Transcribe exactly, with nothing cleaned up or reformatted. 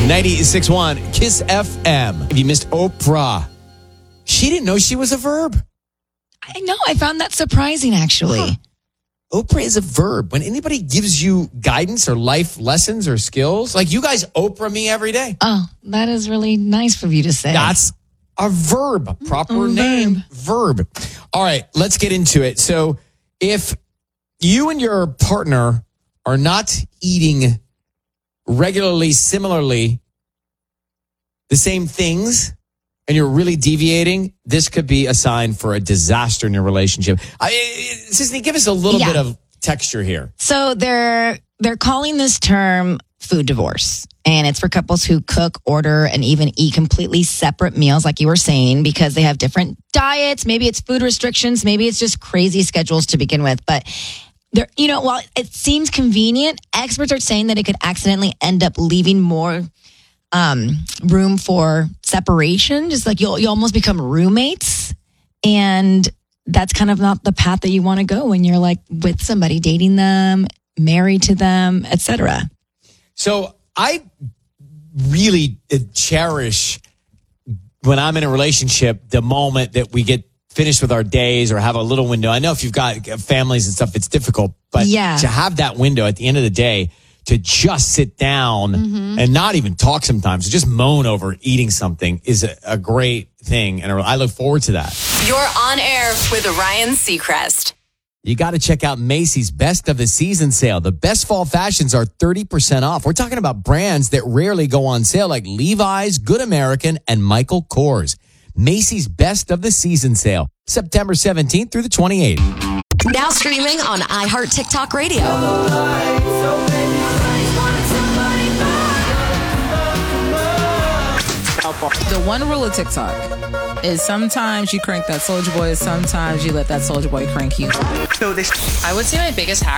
ninety-six point one Kiss F M. If you missed Oprah, she didn't know she was a verb. I know. I found that surprising, actually. Huh. Oprah is a verb. When anybody gives you guidance or life lessons or skills, like you guys Oprah me every day. Oh, that is really nice of you to say. That's a verb. Proper Oh, name. Verb. All right, let's get into it. So if you and your partner are not eating regularly, similarly, the same things, and you're really deviating, this could be a sign for a disaster in your relationship. I, Sisney, give us a little Yeah. bit of texture here. So they're they're calling this term food divorce. And it's for couples who cook, order, and even eat completely separate meals, like you were saying, because they have different diets. Maybe it's food restrictions. Maybe it's just crazy schedules to begin with. But there, you know, while it seems convenient, experts are saying that it could accidentally end up leaving more um, room for separation. Just like you'll you almost become roommates, and that's kind of not the path that you want to go when you're like with somebody, dating them, married to them, et cetera. So I really cherish when I'm in a relationship, the moment that we get finished with our days or have a little window. I know if you've got families and stuff, it's difficult, but Yeah. to have that window at the end of the day to just sit down Mm-hmm. and not even talk sometimes, just moan over eating something is a, a great thing. And I look forward to that. You're on air with Ryan Seacrest. You got to check out Macy's Best of the Season sale. The best fall fashions are thirty percent off. We're talking about brands that rarely go on sale like Levi's, Good American, and Michael Kors. Macy's Best of the Season sale, September seventeenth through the twenty-eighth. Now streaming on iHeart TikTok Radio. The one rule of TikTok is sometimes you crank that Soulja Boy, sometimes you let that Soulja Boy crank you. I would say my biggest hack